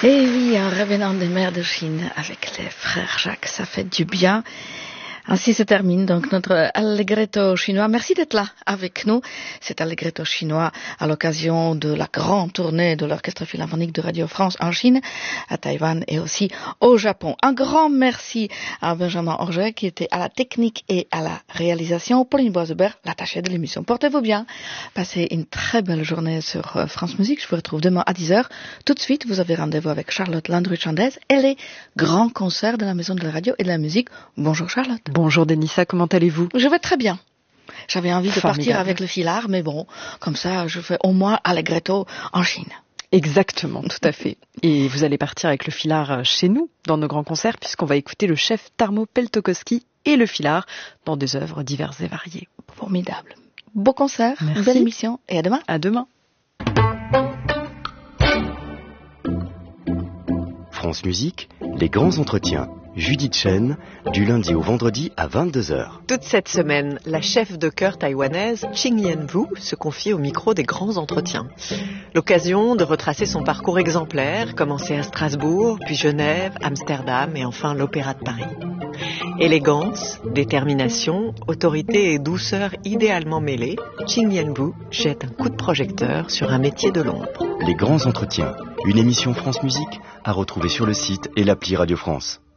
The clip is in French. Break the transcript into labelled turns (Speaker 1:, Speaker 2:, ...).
Speaker 1: Et oui, en revenant des mers de Chine avec les frères Jacques, ça fait du bien. Ainsi se termine donc notre Allegretto chinois. Merci d'être là avec nous. C'est Allegretto chinois à l'occasion de la grande tournée de l'Orchestre Philharmonique de Radio France en Chine, à Taïwan et aussi au Japon. Un grand merci à Benjamin Orget qui était à la technique et à la réalisation. Pauline Boisebert, l'attachée de l'émission. Portez-vous bien. Passez une très belle journée sur France Musique. Je vous retrouve demain à 10h. Tout de suite, vous avez rendez-vous avec Charlotte Landry-Chandès et les grands concerts de la Maison de la Radio et de la Musique. Bonjour Charlotte.
Speaker 2: Bonjour Denissa, comment allez-vous?
Speaker 1: Je vais très bien. J'avais envie de
Speaker 2: Formidable.
Speaker 1: partir avec le Filard, mais bon, comme ça, je fais au moins Allegretto en Chine.
Speaker 2: Exactement, tout à fait. Et vous allez partir avec le Filard chez nous, dans nos grands concerts, puisqu'on va écouter le chef Tarmo Peltokoski et le Filard dans des œuvres diverses et variées.
Speaker 1: Formidable. Beau concert,
Speaker 2: Merci.
Speaker 1: belle émission, et à demain.
Speaker 2: À demain.
Speaker 3: France Musique, les grands entretiens. Judith Chen, du lundi au vendredi à 22h.
Speaker 4: Toute cette semaine, la chef de chœur taïwanaise Ching Yen-Wu se confie au micro des grands entretiens. L'occasion de retracer son parcours exemplaire, commencé à Strasbourg, puis Genève, Amsterdam et enfin l'Opéra de Paris. Élégance, détermination, autorité et douceur idéalement mêlées, Ching Yen-Wu jette un coup de projecteur sur un métier de l'ombre.
Speaker 3: Les grands entretiens, une émission France Musique à retrouver sur le site et l'appli Radio France.